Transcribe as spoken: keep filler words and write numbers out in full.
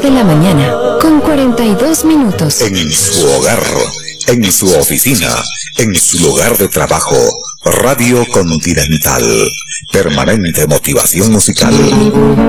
de la mañana, con cuarenta y dos minutos. En su hogar, en su oficina, en su lugar de trabajo, Radio Continental. Permanente motivación musical.